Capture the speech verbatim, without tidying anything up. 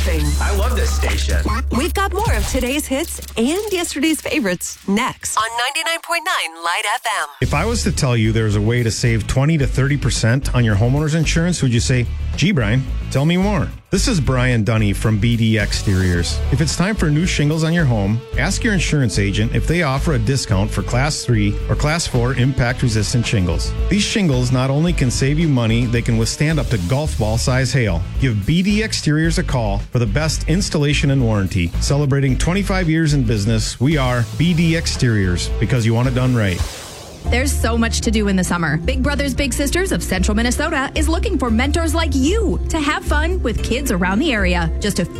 Everything. I love this station. We've got more of today's hits and yesterday's favorites next on ninety-nine point nine Light F M. If I was to tell you there's a way to save twenty to thirty percent on your homeowner's insurance, would you say, gee, Brian, tell me more? This is Brian Dunny from B D Exteriors. If it's time for new shingles on your home, ask your insurance agent if they offer a discount for Class three or Class four impact-resistant shingles. These shingles not only can save you money, they can withstand up to golf ball size hail. Give B D Exteriors a call for the best installation and warranty. Celebrating twenty-five years in business, we are B D Exteriors, because you want it done right. There's so much to do in the summer. Big Brothers Big Sisters of Central Minnesota is looking for mentors like you to have fun with kids around the area. Just a